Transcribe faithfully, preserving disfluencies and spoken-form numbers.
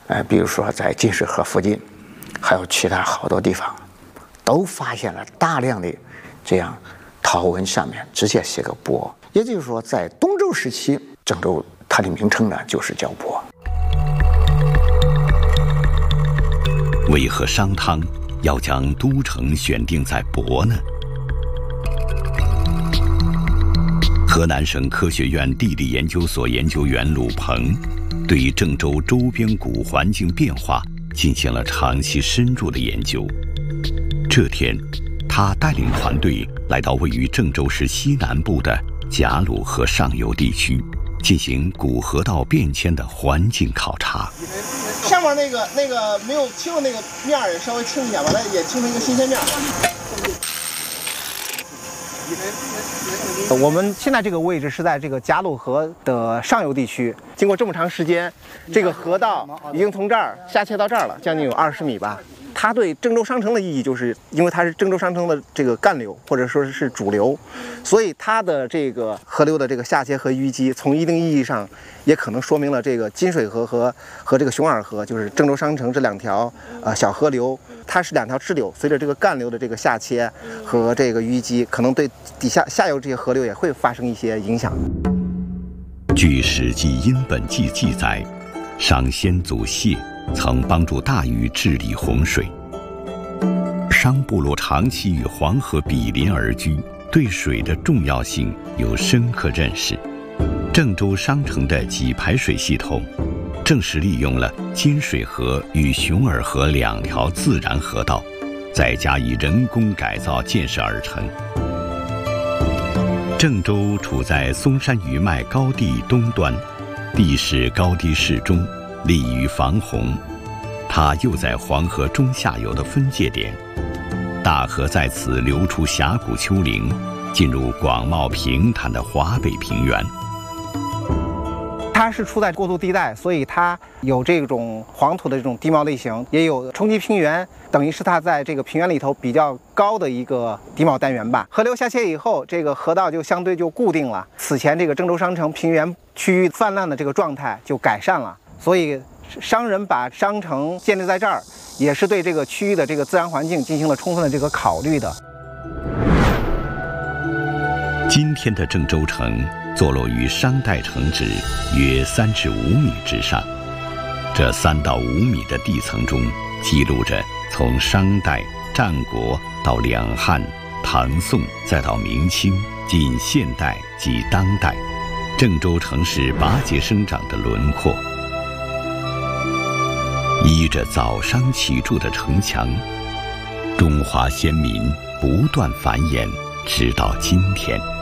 呃，比如说在金水河附近，还有其他好多地方，都发现了大量的这样陶文，上面直接写个亳。也就是说，在东周时期，郑州它的名称呢就是叫亳。 为何商汤要将都城选定在亳呢？河南省科学院地理研究所研究员鲁鹏对郑州周边古环境变化进行了长期深入的研究。这天，他带领团队来到位于郑州市西南部的贾鲁河上游地区，进行古河道变迁的环境考察。 下面那个那个没有清的那个面儿也稍微清一下，把它也清成一个新鲜面。我们现在这个位置是在这个贾鲁河的上游地区，经过这么长时间，这个河道已经从这儿下切到这儿了，将近有二十米吧。它对郑州商城的意义，就是因为它是郑州商城的这个干流，或者说是主流，所以它的这个河流的这个下切和淤积，从一定意义上也可能说明了这个金水河和和这个熊耳河，就是郑州商城这两条呃小河流，它是两条支流，随着这个干流的这个下切和这个淤积，可能对底下下游这些河流也会发生一些影响。 据《史记·殷本纪》记载，商先祖谢曾帮助大禹治理洪水。商部落长期与黄河比邻而居，对水的重要性有深刻认识。郑州商城的给排水系统，正是利用了金水河与熊耳河两条自然河道，再加以人工改造建设而成。郑州处在嵩山余脉高地东端，地势高低适中，利于防洪。它又在黄河中下游的分界点，大河在此流出峡谷丘陵，进入广袤平坦的华北平原。 它是处在过渡地带，所以它有这种黄土的这种地貌类型，也有冲积平原，等于是它在这个平原里头比较高的一个地貌单元吧。河流下切以后，这个河道就相对就固定了。此前这个郑州商城平原区域泛滥的这个状态就改善了，所以商人把商城建立在这儿，也是对这个区域的这个自然环境进行了充分的这个考虑的。 今天的郑州城坐落于商代城址约三至五米之上，这三到五米的地层中，记录着从商代、战国到两汉、唐宋，再到明清，近现代及当代，郑州城市拔节生长的轮廓。依着早商起筑的城墙，中华先民不断繁衍，直到今天。